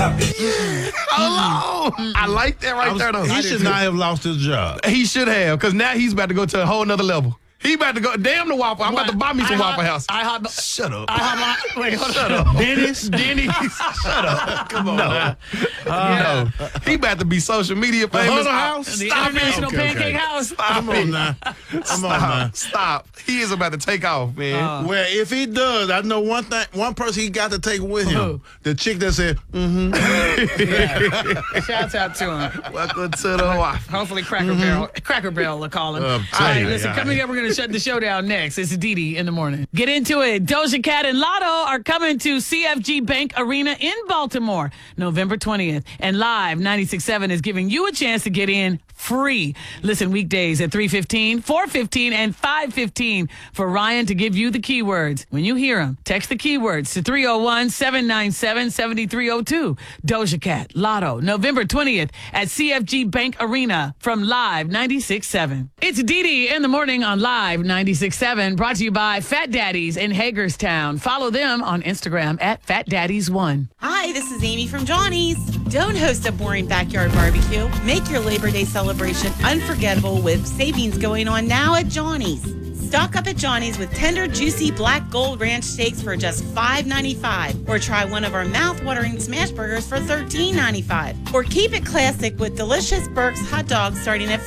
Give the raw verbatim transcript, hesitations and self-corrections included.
Hold on. I like that right was, there, though. He should not have lost his job. He should have, because now he's about to go to a whole nother level. He about to go, damn the Waffle. I'm about to buy me some I Waffle hop- House. I hop, Shut up. I hop, wait, hold Shut on. up. Dennis? Dennis. Shut up. Come on. No. Yeah. no. He about to be social media The famous. Huddle House? The Stop International it. Okay, Pancake okay. House. Stop Come it. on now. Come Stop. on now. Stop. He is about to take off, man. Well, if he does, I know one thing. One person he got to take with him. Who? The chick that said, mm-hmm. Yeah. Shouts out to him. Welcome to the Waffle. Hopefully Cracker Barrel Cracker Barrel will call him. Uh, All right, sorry, listen, yeah. coming up, we're going to shut the show down next. It's Dee Dee in the morning. Get into it. Doja Cat and Lotto are coming to C F G Bank Arena in Baltimore November twentieth. And Live ninety-six point seven is giving you a chance to get in free. Listen weekdays at three fifteen, four fifteen, and five fifteen for Ryan to give you the keywords. When you hear them, text the keywords to three oh one, seven nine seven, seven three oh two. Doja Cat, Lotto, November twentieth at C F G Bank Arena from Live ninety-six point seven. It's Dee Dee in the morning on Live ninety-six point seven, brought to you by Fat Daddies in Hagerstown. Follow them on Instagram at Fat Daddies one. Hi, this is Amy from Johnny's. Don't host a boring backyard barbecue. Make your Labor Day celebration unforgettable with savings going on now at Johnny's. Stock up at Johnny's with tender, juicy black gold ranch steaks for just five ninety-five, or try one of our mouth-watering smash burgers for thirteen ninety-five, or keep it classic with delicious Burke's hot dogs starting at